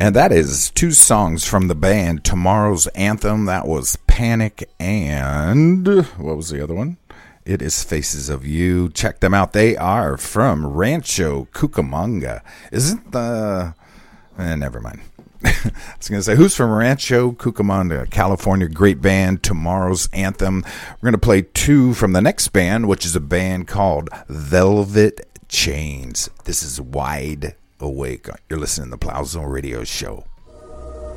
And that is two songs from the band Tomorrow's Anthem. That was Panic and what was the other one? It is Faces of You. Check them out. They are from Rancho Cucamonga. Isn't the... never mind. I was going to say, who's from Rancho Cucamonga, California? Great band, Tomorrow's Anthem. We're going to play two from the next band, which is a band called Velvet Chains. This is Wide Awake. You're listening to the Plow Zone Radio Show.